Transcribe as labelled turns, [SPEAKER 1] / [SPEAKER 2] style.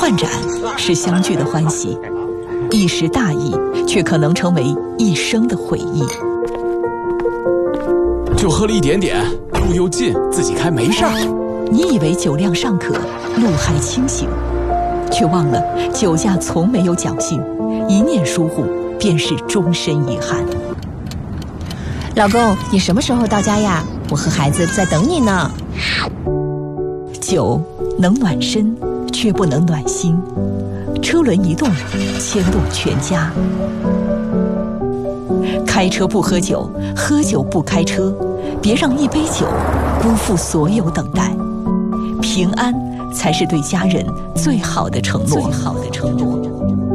[SPEAKER 1] 饭盏是相聚的欢喜，一时大意却可能成为一生的悔意。
[SPEAKER 2] 就喝了一点点，路又近，自己开没事儿。
[SPEAKER 1] 你以为酒量尚可，路还清醒，却忘了酒驾从没有侥幸，一念疏忽便是终身遗憾。
[SPEAKER 3] 老公，你什么时候到家呀？我和孩子在等你呢。
[SPEAKER 1] 酒能暖身，却不能暖心。车轮一动，牵动全家。开车不喝酒，喝酒不开车，别让一杯酒辜负所有等待。平安才是对家人最好的承诺。